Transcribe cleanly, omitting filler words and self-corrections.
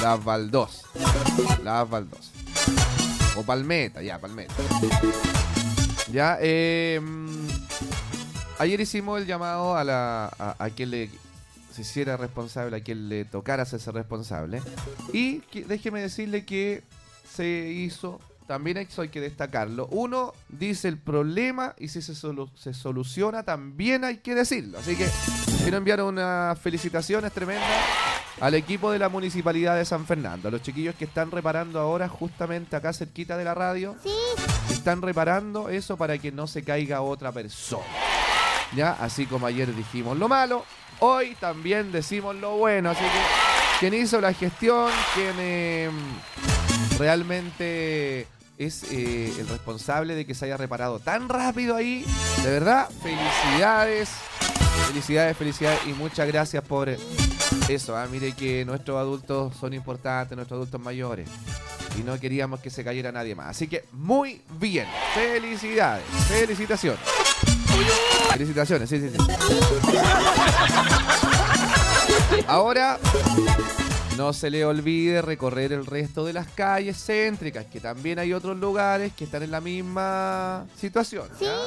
Las Baldosas. Las Baldosas. O Palmeta, ya, Palmeta. Ya, ayer hicimos el llamado a quien le se hiciera responsable, a quien le tocara hacerse responsable. Y déjeme decirle que se hizo, también eso hay que destacarlo. Uno dice el problema y si se soluciona también hay que decirlo. Así que quiero enviar unas felicitaciones tremendas al equipo de la Municipalidad de San Fernando, a los chiquillos que están reparando ahora justamente acá cerquita de la radio. Sí. Están reparando eso para que no se caiga otra persona. Ya, así como ayer dijimos lo malo, hoy también decimos lo bueno. Así que quien hizo la gestión, quien realmente es el responsable de que se haya reparado tan rápido ahí, de verdad, felicidades. Felicidades y muchas gracias por eso. Mire que nuestros adultos son importantes, nuestros adultos mayores. Y no queríamos que se cayera nadie más. Así que muy bien. Felicidades. Felicitaciones. Felicitaciones, sí. Ahora, no se le olvide recorrer el resto de las calles céntricas, que también hay otros lugares que están en la misma situación. Sí. ¿Ya?